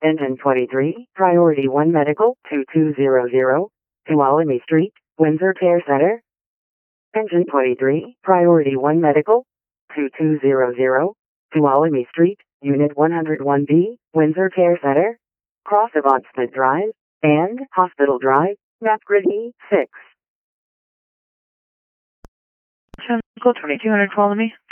Engine 23, Priority 1 Medical, 2200, Tuolumne Street, Windsor Care Center. Engine 23, Priority 1 Medical, 2200, Tuolumne Street, Unit 101B, Windsor Care Center. Cross Avansted Drive, and Hospital Drive, Mapgrid E6. Code 2200, follow me.